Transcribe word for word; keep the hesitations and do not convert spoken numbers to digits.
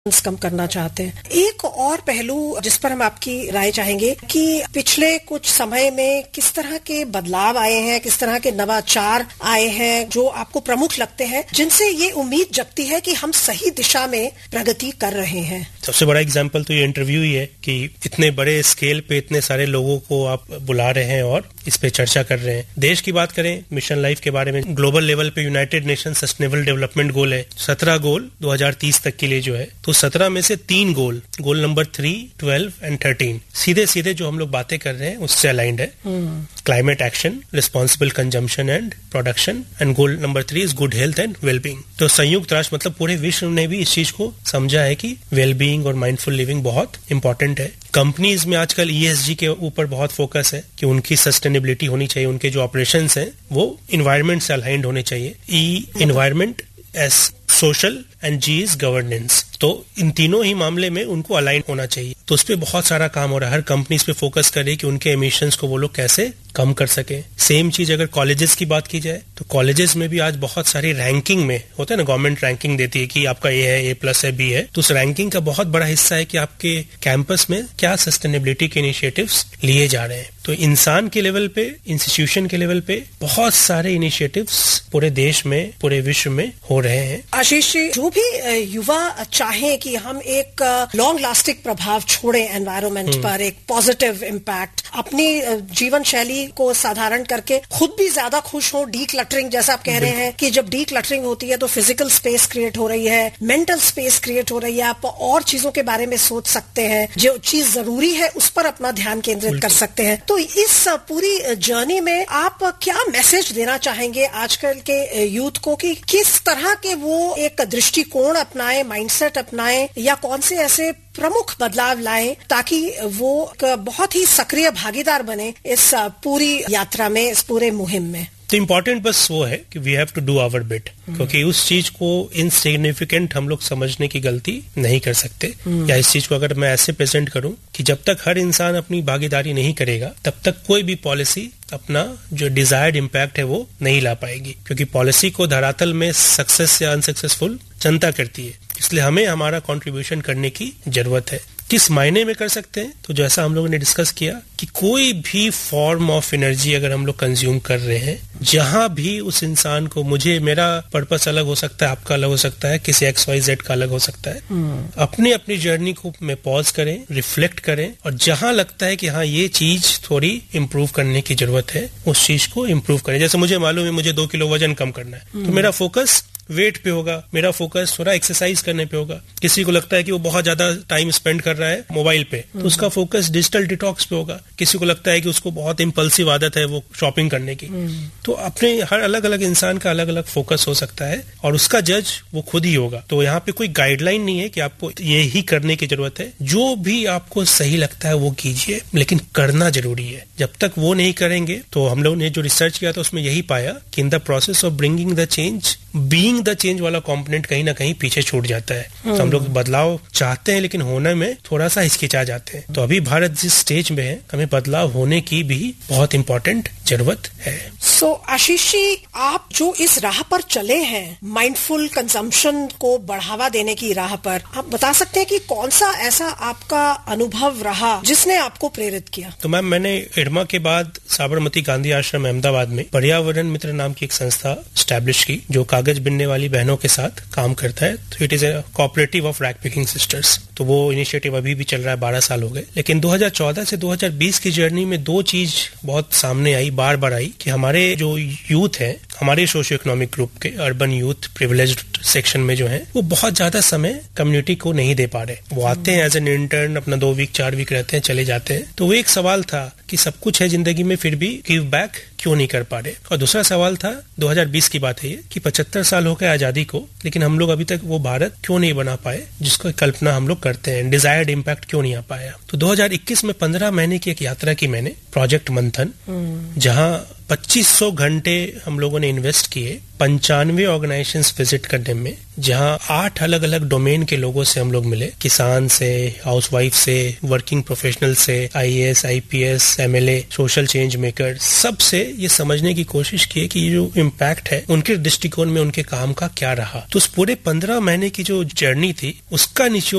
कम करना चाहते हैं। एक और पहलू जिस पर हम आपकी राय चाहेंगे कि पिछले कुछ समय में किस तरह के बदलाव आए हैं, किस तरह के नवाचार आए हैं जो आपको प्रमुख लगते हैं, जिनसे ये उम्मीद जगती है कि हम सही दिशा में प्रगति कर रहे हैं। सबसे बड़ा एग्जाम्पल तो ये इंटरव्यू ही है कि इतने बड़े स्केल पे इतने सारे लोगों को आप बुला रहे हैं और इस पे चर्चा कर रहे हैं। देश की बात करें, मिशन लाइफ के बारे में, ग्लोबल लेवल पे United nation sustainable development goal है, सत्रह गोल दो हज़ार तीस तक के लिए जो है, तो सत्रह में से तीन गोल, goal number three, twelve and thirteen, सीधे सीधे जो हम लोग बातें कर रहे हैं उससे अलाइंड है। Climate action, responsible consumption and production, and goal number three is good health and wellbeing. तो संयुक्त राष्ट्र मतलब पूरे विश्व ने भी इस चीज को समझा है कि वेलबींग और माइंडफुल लिविंग बहुत इंपॉर्टेंट है। कंपनीज में आजकल ईएसजी के ऊपर बहुत फोकस है कि उनकी सस्टेनेबिलिटी होनी चाहिए, उनके जो ऑपरेशंस हैं वो इन्वायरमेंट से अलाइंड होने चाहिए। ई environment, S social and ji is governance. तो इन तीनों ही मामले में उनको अलाइन होना चाहिए। तो उस पर बहुत सारा काम हो रहा है। हर कंपनी इस पे फोकस करे कि उनके एमिशंस को वो लोग कैसे कम कर सके। सेम चीज अगर कॉलेजेस की बात की जाए तो कॉलेजेस में भी आज बहुत सारी रैंकिंग में होता है ना, गवर्नमेंट रैंकिंग देती है कि आपका ए है, ए प्लस है, बी है। तो उस रैंकिंग का बहुत बड़ा हिस्सा है कि आपके कैंपस में क्या सस्टेनेबिलिटी के इनिशिएटिव्स लिए जा रहे हैं। तो इंसान के लेवल पे, इंस्टीट्यूशन के लेवल पे बहुत सारे इनिशिएटिव्स पूरे देश में, पूरे विश्व में हो रहे हैं। आशीष जी, जो भी युवा चाहें कि हम एक लॉन्ग लास्टिंग प्रभाव छोड़ें एनवायरनमेंट पर, एक पॉजिटिव इम्पैक्ट, अपनी जीवन शैली को साधारण करके खुद भी ज्यादा खुश हो, डी क्लटरिंग जैसा आप कह रहे हैं कि जब डी क्लटरिंग होती है तो फिजिकल स्पेस क्रिएट हो रही है, मेंटल स्पेस क्रिएट हो रही है, आप और चीजों के बारे में सोच सकते हैं, जो चीज जरूरी है उस पर अपना ध्यान केंद्रित कर सकते हैं। तो इस पूरी जर्नी में आप क्या मैसेज देना चाहेंगे आजकल के यूथ को कि किस तरह के वो एक दृष्टिकोण अपनाएं, माइंडसेट अपनाएं, या कौन से ऐसे प्रमुख बदलाव लाएं ताकि वो बहुत ही सक्रिय भागीदार बने इस पूरी यात्रा में, इस पूरे मुहिम में? तो इम्पोर्टेंट बस वो है कि we have to do our bit, क्योंकि उस चीज को इनसिग्निफिकेंट हम लोग समझने की गलती नहीं कर सकते। या इस चीज को अगर मैं ऐसे प्रेजेंट करूं कि जब तक हर इंसान अपनी भागीदारी नहीं करेगा तब तक कोई भी पॉलिसी अपना जो डिजायर्ड इम्पैक्ट है वो नहीं ला पाएगी, क्योंकि पॉलिसी को धरातल में सक्सेस या अनसक्सेसफुल जनता करती है। इसलिए हमें हमारा कंट्रीब्यूशन करने की जरूरत है। किस मायने में कर सकते हैं? तो जैसा हम लोगों ने डिस्कस किया कि कोई भी फॉर्म ऑफ एनर्जी अगर हम लोग कंज्यूम कर रहे हैं, जहां भी उस इंसान को, मुझे मेरा पर्पस अलग हो सकता है, आपका अलग हो सकता है, किसी एक्स वाई जेड का अलग हो सकता है, hmm. अपनी अपनी जर्नी को में पॉज करें, रिफ्लेक्ट करें, और जहां लगता है कि हाँ ये चीज थोड़ी इम्प्रूव करने की जरूरत है, उस चीज को इम्प्रूव करें। जैसे मुझे मालूम है मुझे दो किलो वजन कम करना है, hmm. तो मेरा फोकस वेट पे होगा, मेरा फोकस थोड़ा एक्सरसाइज करने पे होगा। किसी को लगता है कि वो बहुत ज्यादा टाइम स्पेंड कर रहा है मोबाइल पे, तो उसका फोकस डिजिटल डिटॉक्स पे होगा। किसी को लगता है कि उसको बहुत इम्पल्सिव आदत है वो शॉपिंग करने की, तो अपने हर अलग अलग इंसान का अलग अलग फोकस हो सकता है और उसका जज वो खुद ही होगा। तो यहाँ पे कोई गाइडलाइन नहीं है कि आपको ये ही करने की जरूरत है। जो भी आपको सही लगता है वो कीजिए, लेकिन करना जरूरी है। जब तक वो नहीं करेंगे, तो हम लोग ने जो रिसर्च किया था उसमें यही पाया कि in the process of bringing the change, being the change वाला कंपोनेंट कहीं ना कहीं पीछे छूट जाता है। तो हम लोग बदलाव चाहते हैं लेकिन होने में थोड़ा सा हिचकिचा जाते हैं। तो अभी भारत जिस स्टेज में है, हमें बदलाव होने की भी बहुत इंपॉर्टेंट जरूरत है। सो so, आशीष जी, आप जो इस राह पर चले हैं, माइंडफुल कंजम्पशन को बढ़ावा देने की राह पर, आप बता सकते हैं कि कौन सा ऐसा आपका अनुभव रहा जिसने आपको प्रेरित किया? तो मैम, मैंने इरमा के बाद साबरमती गांधी आश्रम अहमदाबाद में पर्यावरण मित्र नाम की एक संस्था स्टैब्लिश की, जो कागज बिनने वाली बहनों के साथ काम करता है। तो it is a cooperative of rag picking sisters. तो वो इनिशिएटिव अभी भी चल रहा है, बारह साल हो गए। लेकिन दो हज़ार चौदह से दो हज़ार बीस की जर्नी में दो चीज बहुत सामने आई, बार बार आई, कि हमारे जो यूथ है, हमारे सोशियो इकोनॉमिक ग्रुप के अर्बन यूथ प्रिविलेज्ड सेक्शन में जो है, वो बहुत ज्यादा समय कम्युनिटी को नहीं दे पा रहे। वो आते हैं एज एन इंटर्न, अपना दो वीक चार वीक रहते हैं, चले जाते हैं। तो वो एक सवाल था कि सब कुछ है जिंदगी में, फिर भी गिव बैक क्यों नहीं कर पा रहे। और दूसरा सवाल था, दो हज़ार बीस की बात है ये, कि पचहत्तर साल हो गए आजादी को, लेकिन हम लोग अभी तक वो भारत क्यों नहीं बना पाए जिसको कल्पना हम लोग करते हैं, डिजायर्ड इम्पैक्ट क्यों नहीं आ पाया। तो दो हज़ार इक्कीस में पंद्रह महीने की एक यात्रा की मैंने, प्रोजेक्ट मंथन, जहां पच्चीस सौ घंटे हम लोगों ने इन्वेस्ट किए पंचानवे ऑर्गेनाइजेशंस विजिट करने में, जहां आठ अलग अलग डोमेन के लोगों से हम लोग मिले, किसान से, हाउसवाइफ से, वर्किंग प्रोफेशनल से, IAS, IPS, MLA, social change maker, सबसे ये समझने की कोशिश की कि ये जो इम्पैक्ट है उनके दृष्टिकोण में उनके काम का क्या रहा। तो उस पूरे पंद्रह महीने की जो जर्नी थी उसका निचोड़